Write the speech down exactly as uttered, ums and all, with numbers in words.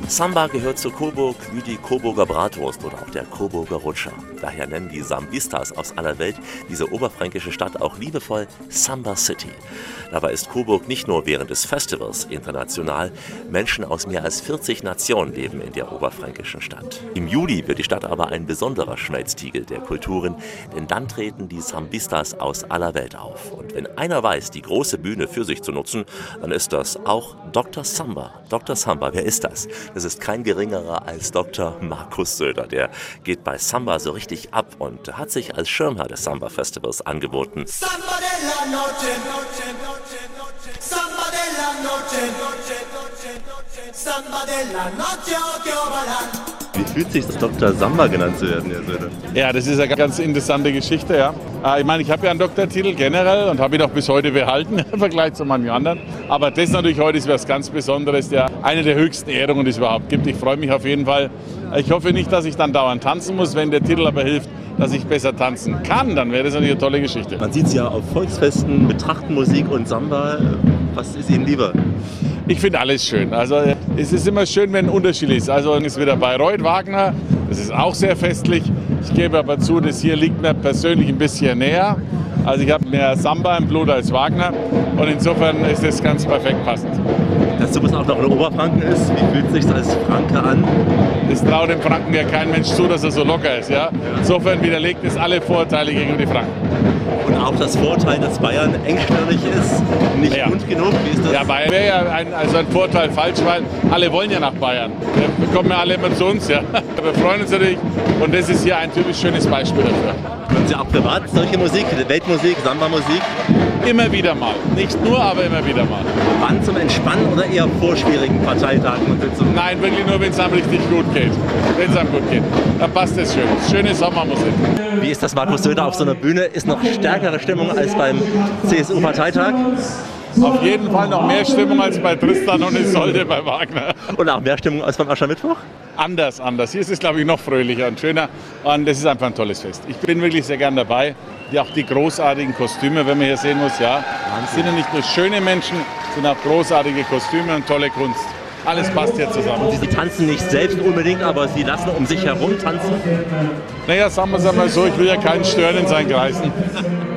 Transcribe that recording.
Samba gehört zu Coburg wie die Coburger Bratwurst oder auch der Coburger Rutscher. Daher nennen die Sambistas aus aller Welt diese oberfränkische Stadt auch liebevoll Samba City. Dabei ist Coburg nicht nur während des Festivals international. Menschen aus mehr als vierzig Nationen leben in der oberfränkischen Stadt. Im Juli wird die Stadt aber ein besonderer Schmelztiegel der Kulturen, denn dann treten die Sambistas aus aller Welt auf. Und wenn einer weiß, die große Bühne für sich zu nutzen, dann ist das auch Doktor Samba. Doktor Samba, wer ist das? Das ist kein geringerer als Doktor Markus Söder. Der geht bei Samba so richtig ab und hat sich als Schirmherr des Samba-Festivals angeboten. Samba della noche, noche, noche, noche. Samba della noche, noche, noche, noche. Samba della noche, occhio balan. Wie fühlt sich das Doktor Samba genannt zu werden, Herr Söder? Ja, das ist eine ganz interessante Geschichte. Ja. Ich meine, ich habe ja einen Doktortitel generell und habe ihn auch bis heute behalten im Vergleich zu manchen anderen. Aber das natürlich heute ist was ganz Besonderes, der eine der höchsten Ehrungen, die es überhaupt gibt. Ich freue mich auf jeden Fall. Ich hoffe nicht, dass ich dann dauernd tanzen muss, wenn der Titel aber hilft, dass ich besser tanzen kann, dann wäre das natürlich eine tolle Geschichte. Man sieht es ja auf Volksfesten mit Trachtenmusik und Samba. Was ist Ihnen lieber? Ich finde alles schön. Also es ist immer schön, wenn ein Unterschied ist. Also ist wieder Bayreuth, Wagner, das ist auch sehr festlich. Ich gebe aber zu, das hier liegt mir persönlich ein bisschen näher. Also ich habe mehr Samba im Blut als Wagner und insofern ist das ganz perfekt passend. Dass du auch noch in Oberfranken ist, wie fühlt sich als Franke an? Es traut dem Franken ja kein Mensch zu, dass er so locker ist. Ja? Insofern widerlegt es alle Vorteile gegen die Franken. Und auch das Vorteil, dass Bayern engstirnig ist, nicht ja. bunt genug? Wie ist das? Ja, Bayern wäre ja ein, also ein Vorteil falsch, weil alle wollen ja nach Bayern. Wir kommen ja alle immer zu uns. Ja. Wir freuen uns natürlich und das ist hier ein typisch schönes Beispiel dafür. Hören Sie auch privat solche Musik, Weltmusik, Samba-Musik? Immer wieder mal. Nicht nur, aber immer wieder mal. Wann zum Entspannen oder eher vor schwierigen Parteitagen und Sitzungen? Nein, wirklich nur, wenn es einem richtig gut geht. Wenn es einem gut geht. Dann passt es schön. Schöne Sommermusik. Wie ist das, Markus Söder auf so einer Bühne? Ist noch stärkere Stimmung als beim C S U-Parteitag? Auf jeden Fall noch mehr Stimmung als bei Tristan und Isolde bei Wagner. Und auch mehr Stimmung als beim Aschermittwoch? Anders, anders. Hier ist es, glaube ich, noch fröhlicher und schöner. Und es ist einfach ein tolles Fest. Ich bin wirklich sehr gern dabei. Die, auch die großartigen Kostüme, wenn man hier sehen muss, ja. Es sind ja nicht nur schöne Menschen, sondern auch großartige Kostüme und tolle Kunst. Alles passt hier zusammen. Und Sie tanzen nicht selbst unbedingt, aber Sie lassen um sich herum tanzen? Naja, sagen wir es einmal so, ich will ja keinen stören in seinen Kreisen.